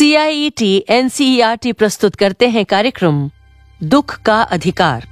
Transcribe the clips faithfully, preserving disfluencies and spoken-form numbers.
सी आई E T N C E R T प्रस्तुत करते हैं कार्यक्रम दुख का अधिकार।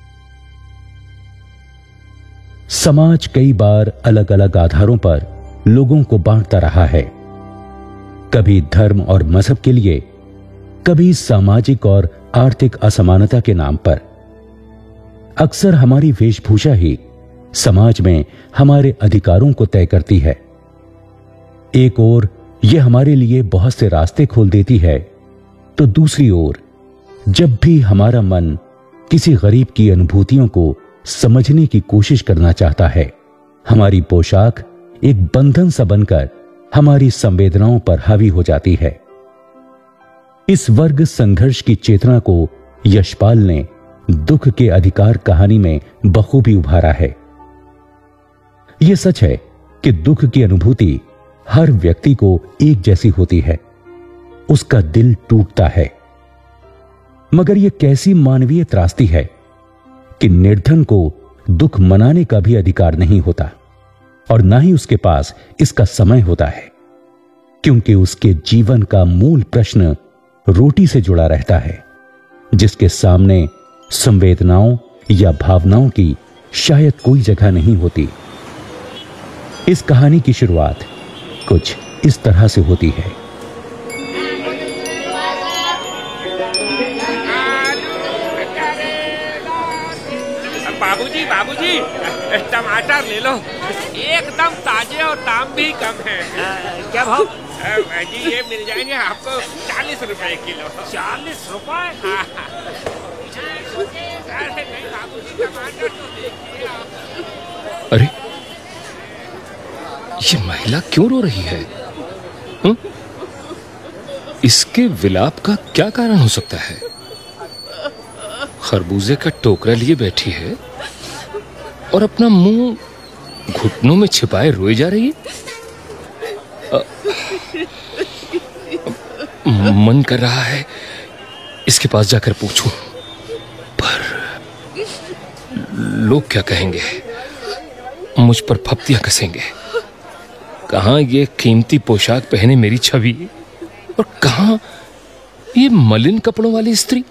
समाज कई बार अलग अलग आधारों पर लोगों को बांटता रहा है, कभी धर्म और मजहब के लिए, कभी सामाजिक और आर्थिक असमानता के नाम पर। अक्सर हमारी वेशभूषा ही समाज में हमारे अधिकारों को तय करती है। एक ओर यह हमारे लिए बहुत से रास्ते खोल देती है, तो दूसरी ओर जब भी हमारा मन किसी गरीब की अनुभूतियों को समझने की कोशिश करना चाहता है, हमारी पोशाक एक बंधन सा बनकर हमारी संवेदनाओं पर हावी हो जाती है। इस वर्ग संघर्ष की चेतना को यशपाल ने दुख के अधिकार कहानी में बखूबी उभारा है। यह सच है कि दुख की अनुभूति हर व्यक्ति को एक जैसी होती है, उसका दिल टूटता है। मगर यह कैसी मानवीय त्रासदी है कि निर्धन को दुख मनाने का भी अधिकार नहीं होता और ना ही उसके पास इसका समय होता है, क्योंकि उसके जीवन का मूल प्रश्न रोटी से जुड़ा रहता है, जिसके सामने संवेदनाओं या भावनाओं की शायद कोई जगह नहीं होती। इस कहानी की शुरुआत कुछ इस तरह से होती है। बाबूजी बाबूजी टमाटर ले लो, एकदम ताजे और दाम भी कम है। आ, क्या भाव? जी ये मिल जाएंगे आपको चालीस रुपए किलो। चालीस रुपए? अरे नहीं बाबूजी, टमाटर तो देखिए आप। अरे ये महिला क्यों रो रही है? हुँ? इसके विलाप का क्या कारण हो सकता है? खरबूजे का टोकरा लिए बैठी है और अपना मुंह घुटनों में छिपाए रोए जा रही है। अ, मन कर रहा है इसके पास जाकर पूछूं, पर लोग क्या कहेंगे? मुझ पर फप्तियां कसेंगे। कहां ये कीमती पोशाक पहने मेरी छवि और कहां ये मलिन कपड़ों वाली स्त्री।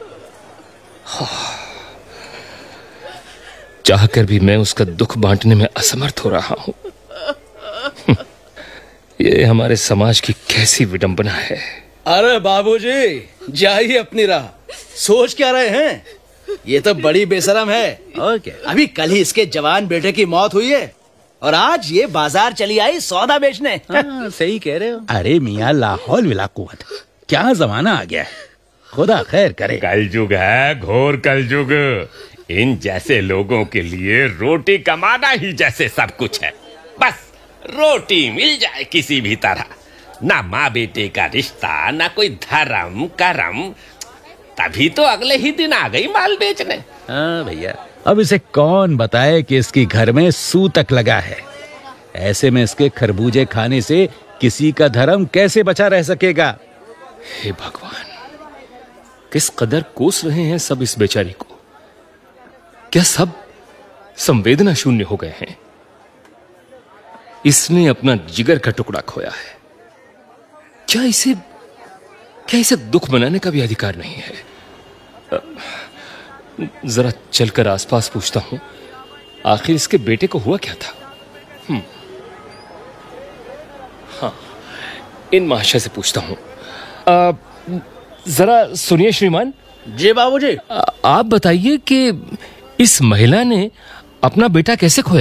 चाहकर भी मैं उसका दुख बांटने में असमर्थ हो रहा हूं। ये हमारे समाज की कैसी विडंबना है। अरे बाबूजी, जाइए अपनी राह। सोच क्या रहे हैं? ये तो बड़ी बेशरम है। और क्या, अभी कल ही इसके जवान बेटे की मौत हुई है और आज ये बाजार चली आई सौदा बेचने। हाँ, सही कह रहे हो। अरे मियाँ, लाहौल विला कुव्वत, क्या जमाना आ गया है, खुदा खैर करे। कलयुग है, घोर कलयुग। इन जैसे लोगों के लिए रोटी कमाना ही जैसे सब कुछ है। बस रोटी मिल जाए किसी भी तरह, ना माँ बेटे का रिश्ता, ना कोई धर्म करम, तभी तो अगले ही दिन आ गई माल बेचने। हाँ भैया, अब इसे कौन बताए कि इसकी घर में सूतक लगा है। ऐसे में इसके खरबूजे खाने से किसी का धर्म कैसे बचा रह सकेगा? हे भगवान, किस कदर कोस रहे हैं सब इस बेचारी को। क्या सब संवेदना शून्य हो गए हैं? इसने अपना जिगर का टुकड़ा खोया है। क्या इसे क्या इसे दुख मनाने का भी अधिकार नहीं है? जरा चलकर आसपास पूछता हूं, आखिर इसके बेटे को हुआ क्या था। हम्म हाँ, इन महाशय से पूछता हूं। आ, जरा सुनिए श्रीमान। जी बाबूजी। आप बताइए कि इस महिला ने अपना बेटा कैसे खोया?